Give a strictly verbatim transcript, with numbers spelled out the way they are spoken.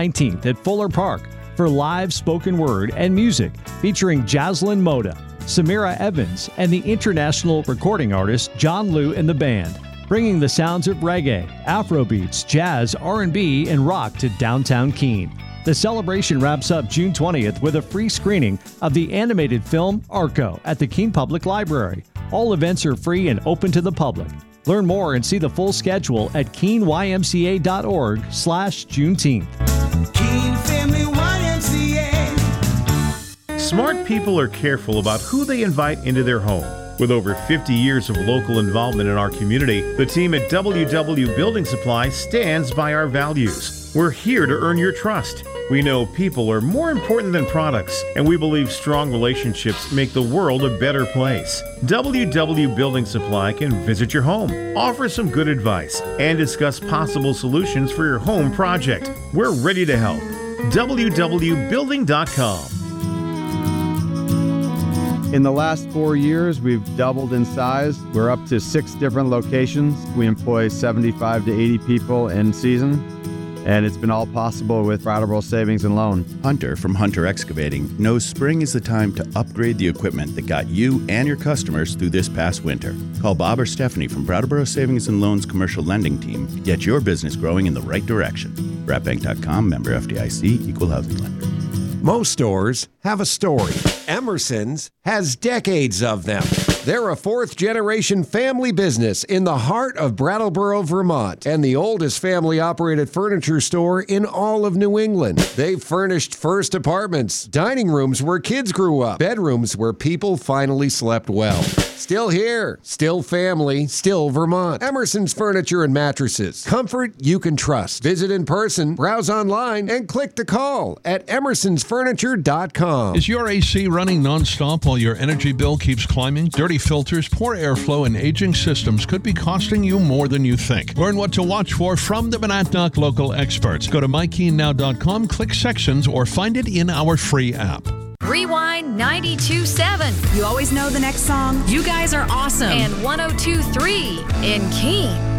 nineteenth at Fuller Park for live spoken word and music featuring Jaslyn Moda, Samira Evans, and the international recording artist John Liu and the band, bringing the sounds of reggae, Afrobeats, jazz, R and B, and rock to downtown Keene. The celebration wraps up June twentieth with a free screening of the animated film Arco at the Keene Public Library. All events are free and open to the public. Learn more and see the full schedule at keene y m c a dot org slash Juneteenth. Keene Family Y M C A. Smart people are careful about who they invite into their home. With over fifty years of local involvement in our community, the team at W W Building Supply stands by our values. We're here to earn your trust. We know people are more important than products, and we believe strong relationships make the world a better place. W W Building Supply can visit your home, offer some good advice, and discuss possible solutions for your home project. We're ready to help. w w building dot com. In the last four years, we've doubled in size. We're up to six different locations. We employ seventy-five to eighty people in season, and it's been all possible with Brattleboro Savings and Loan. Hunter from Hunter Excavating knows spring is the time to upgrade the equipment that got you and your customers through this past winter. Call Bob or Stephanie from Brattleboro Savings and Loan's commercial lending team to get your business growing in the right direction. brat bank dot com, member F D I C, equal housing lender. Most stores have a story. Emerson's has decades of them. They're a fourth-generation family business in the heart of Brattleboro, Vermont, and the oldest family-operated furniture store in all of New England. They've furnished first apartments, dining rooms where kids grew up, bedrooms where people finally slept well. Still here, still family, still Vermont. Emerson's Furniture and Mattresses. Comfort you can trust. Visit in person, browse online, and click to call at emersons furniture dot com. Is your A C running nonstop while your energy bill keeps climbing? Dirty filters, poor airflow, and aging systems could be costing you more than you think. Learn what to watch for from the Monadnock local experts. Go to my keene now dot com, click sections, or find it in our free app. Rewind ninety-two point seven. You always know the next song. You guys are awesome. And one oh two point three in Keene.